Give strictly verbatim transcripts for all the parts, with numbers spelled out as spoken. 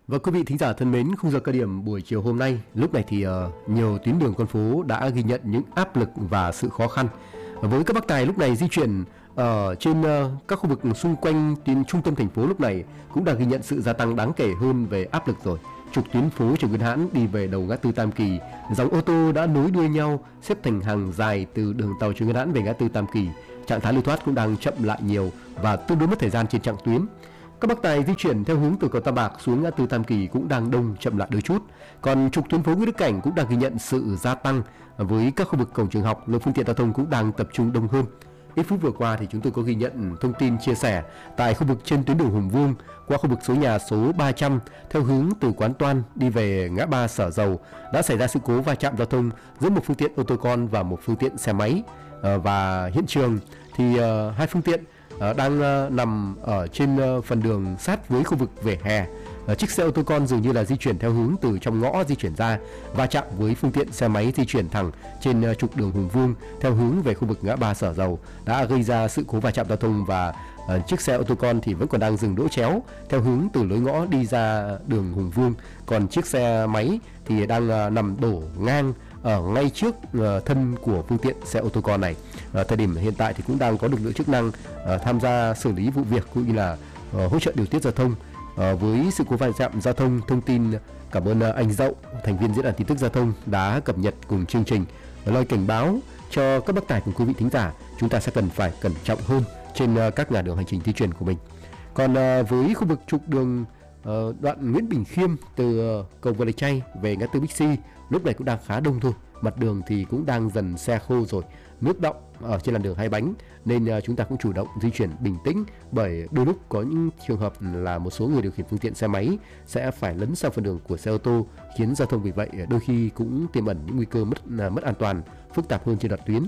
Và quý vị thính giả thân mến, khung giờ cao điểm buổi chiều hôm nay, lúc này thì uh, nhiều tuyến đường con phố đã ghi nhận những áp lực và sự khó khăn. Với các bác tài lúc này di chuyển ở trên uh, các khu vực xung quanh tuyến trung tâm thành phố lúc này cũng đã ghi nhận sự gia tăng đáng kể hơn về áp lực rồi. Trục tuyến phố Trần Nguyên Hãn đi về đầu ngã tư Tam Kỳ, dòng ô tô đã nối đuôi nhau xếp thành hàng dài từ đường tàu Trần Nguyên Hãn về ngã tư Tam Kỳ. Trạng thái lưu thoát cũng đang chậm lại nhiều và tương đối mất thời gian trên chặng tuyến. Các bác tài di chuyển theo hướng từ cầu Tam Bạc xuống ngã tư Tam Kỳ cũng đang đông chậm lại đôi chút. Còn trục tuyến phố Nguyễn Đức Cảnh cũng đang ghi nhận sự gia tăng, với các khu vực cổng trường học, lượng phương tiện giao thông cũng đang tập trung đông hơn. Ít phút vừa qua thì chúng tôi có ghi nhận thông tin chia sẻ tại khu vực trên tuyến đường Hùng Vương qua khu vực số nhà số ba trăm theo hướng từ Quán Toan đi về ngã ba Sở Dầu đã xảy ra sự cố va chạm giao thông giữa một phương tiện ô tô con và một phương tiện xe máy. À, và hiện trường thì uh, hai phương tiện uh, đang uh, nằm ở trên uh, phần đường sát với khu vực vỉa hè. Uh, chiếc xe ô tô con dường như là di chuyển theo hướng từ trong ngõ di chuyển ra, va chạm với phương tiện xe máy di chuyển thẳng trên uh, trục đường Hùng Vương theo hướng về khu vực ngã ba Sở Dầu đã gây ra sự cố va chạm giao thông. Và uh, chiếc xe ô tô con thì vẫn còn đang dừng đỗ chéo theo hướng từ lối ngõ đi ra đường Hùng Vương, còn chiếc xe máy thì đang uh, nằm đổ ngang ở ngay trước uh, thân của phương tiện xe ô tô con này. Uh, thời điểm hiện tại thì cũng đang có lực lượng chức năng uh, tham gia xử lý vụ việc cũng như là uh, hỗ trợ điều tiết giao thông. Uh, với sự cố va chạm giao thông, thông tin cảm ơn uh, anh Dậu, thành viên diễn đàn tin tức giao thông đã cập nhật cùng chương trình, uh, lời cảnh báo cho các bác tài cùng quý vị thính giả chúng ta sẽ cần phải cẩn trọng hơn trên uh, các ngã đường hành trình di chuyển của mình. Còn uh, với khu vực trục đường uh, đoạn Nguyễn Bình Khiêm từ uh, cầu Vượt Lạch Tray về ngã tư Bixi lúc này cũng đang khá đông thôi. Mặt đường thì cũng đang dần se khô rồi, nước đọng ở trên làn đường hai bánh nên uh, chúng ta cũng chủ động di chuyển bình tĩnh, bởi đôi lúc có những trường hợp là một số người điều khiển phương tiện xe máy sẽ phải lấn sang phần đường của xe ô tô, khiến giao thông vì vậy đôi khi cũng tiềm ẩn những nguy cơ mất uh, mất an toàn, phức tạp hơn trên đoạn tuyến.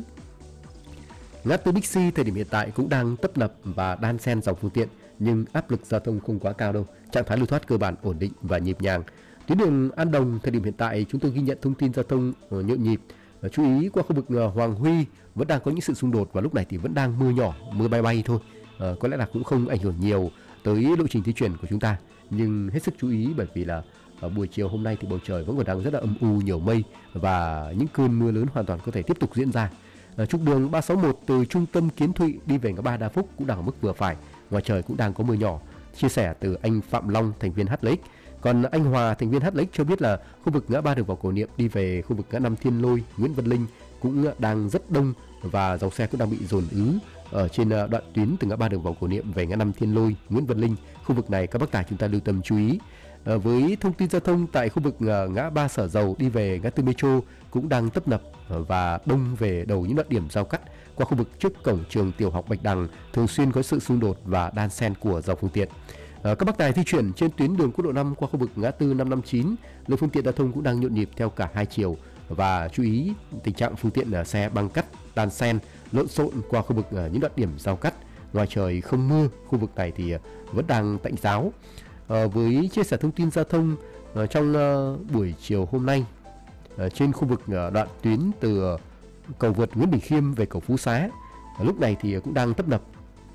Ngã tư Bixi thời điểm hiện tại cũng đang tấp nập và đan xen dòng phương tiện, nhưng áp lực giao thông không quá cao đâu, trạng thái lưu thoát cơ bản ổn định và nhịp nhàng. Tuyến đường An Đồng thời điểm hiện tại chúng tôi ghi nhận thông tin giao thông nhộn nhịp. Chú ý qua khu vực Hoàng Huy vẫn đang có những sự xung đột và lúc này thì vẫn đang mưa nhỏ, mưa bay bay thôi. À, có lẽ là cũng không ảnh hưởng nhiều tới lộ trình di chuyển của chúng ta, nhưng hết sức chú ý bởi vì là ở buổi chiều hôm nay thì bầu trời vẫn còn đang rất là âm u, nhiều mây và những cơn mưa lớn hoàn toàn có thể tiếp tục diễn ra. À, trục đường ba sáu một từ trung tâm Kiến Thụy đi về ngã ba Đa Phúc cũng đang ở mức vừa phải, ngoài trời cũng đang có mưa nhỏ. Chia sẻ từ anh Phạm Long, thành viên hát lờ ích. Còn anh Hòa, thành viên hát lờ ích cho biết là khu vực ngã ba đường vào Cổ Niệm đi về khu vực ngã năm Thiên Lôi, Nguyễn Văn Linh cũng đang rất đông và dòng xe cũng đang bị dồn ứ ở trên đoạn tuyến từ ngã ba đường vào Cổ Niệm về ngã năm Thiên Lôi, Nguyễn Văn Linh. Khu vực này các bác tài chúng ta lưu tâm chú ý. À, với thông tin giao thông tại khu vực ngã ba Sở Dầu đi về ngã tư Metro cũng đang tấp nập và đông về đầu những đoạn điểm giao cắt qua khu vực trước cổng trường tiểu học Bạch Đằng, thường xuyên có sự xung đột và đan xen của dòng phương tiện. À, các bác tài di chuyển trên tuyến đường quốc lộ năm qua khu vực ngã tư năm năm chín, lượng phương tiện giao thông cũng đang nhộn nhịp theo cả hai chiều và chú ý tình trạng phương tiện uh, xe băng cắt, đan xen, lộn xộn qua khu vực uh, những đoạn điểm giao cắt. Ngoài trời không mưa, khu vực này thì uh, vẫn đang tạnh giáo. À, với chia sẻ thông tin giao thông uh, trong uh, buổi chiều hôm nay uh, trên khu vực uh, đoạn tuyến từ uh, cầu vượt Nguyễn Bình Khiêm về cầu Phú Xá, uh, lúc này thì uh, cũng đang tấp nập.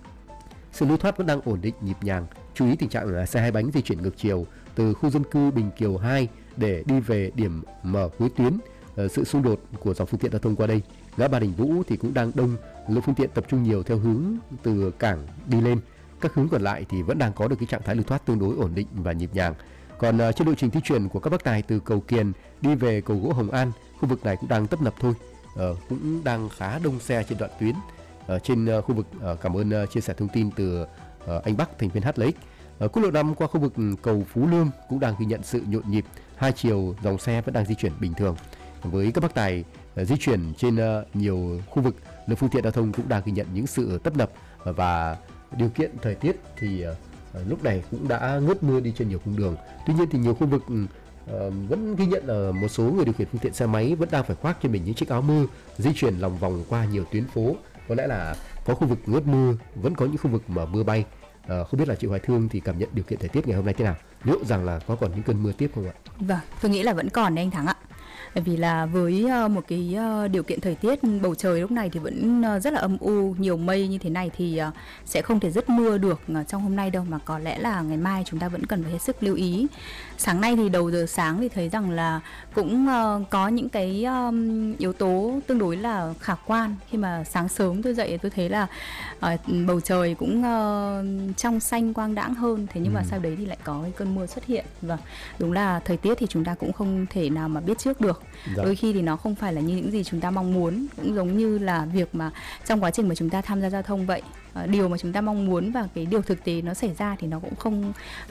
Sự lưu thoát vẫn đang ổn định, nhịp nhàng. Chú ý tình trạng xe hai bánh di chuyển ngược chiều từ khu dân cư Bình Kiều hai để đi về điểm mở cuối tuyến. Sự xung đột của dòng phương tiện giao thông qua đây, ngã ba Đình Vũ thì cũng đang đông, lượng phương tiện tập trung nhiều theo hướng từ cảng đi lên. Các hướng còn lại thì vẫn đang có được cái trạng thái lưu thoát tương đối ổn định và nhịp nhàng. Còn uh, trên lộ trình di chuyển của các bác tài từ cầu Kiền đi về cầu Gỗ Hồng An, khu vực này cũng đang tấp nập thôi, uh, cũng đang khá đông xe trên đoạn tuyến. Ở trên uh, khu vực uh, cảm ơn uh, chia sẻ thông tin từ uh, anh Bắc, thành viên hát lờ ích. Ở quốc lộ năm qua khu vực cầu Phú Lương cũng đang ghi nhận sự nhộn nhịp, hai chiều dòng xe vẫn đang di chuyển bình thường. Với các bác tài uh, di chuyển trên uh, nhiều khu vực, lượng phương tiện giao thông cũng đang ghi nhận những sự tấp nập uh, và điều kiện thời tiết thì uh, lúc này cũng đã ngớt mưa đi trên nhiều cung đường. Tuy nhiên thì nhiều khu vực uh, vẫn ghi nhận là một số người điều khiển phương tiện xe máy vẫn đang phải khoác trên mình những chiếc áo mưa, di chuyển lòng vòng qua nhiều tuyến phố. Có lẽ là có khu vực ngớt mưa, vẫn có những khu vực mà mưa bay. À, không biết là chị Hoài Thương thì cảm nhận điều kiện thời tiết ngày hôm nay thế nào? Liệu rằng là có còn những cơn mưa tiếp không ạ? Vâng, tôi nghĩ là vẫn còn đấy anh Thắng ạ. Bởi vì là với ờ, một cái ờ, điều kiện thời tiết bầu trời lúc này thì vẫn ờ, rất là âm u, nhiều mây như thế này thì ờ, sẽ không thể dứt mưa được ờ, trong hôm nay đâu, mà có lẽ là ngày mai chúng ta vẫn cần phải hết sức lưu ý. Sáng nay thì đầu giờ sáng thì thấy rằng là cũng ờ, có những cái um, yếu tố tương đối là khả quan. Khi mà sáng sớm tôi dậy tôi thấy là ờ, bầu trời cũng ờ, trong xanh quang đãng hơn. Thế nhưng mà Ừ. sau đấy thì lại có cái cơn mưa xuất hiện. Và đúng là thời tiết thì chúng ta cũng không thể nào mà biết trước được. Dạ. Đôi khi thì nó không phải là như những gì chúng ta mong muốn, cũng giống như là việc mà trong quá trình mà chúng ta tham gia giao thông vậy. Ờ, điều mà chúng ta mong muốn và cái điều thực tế nó xảy ra thì nó cũng không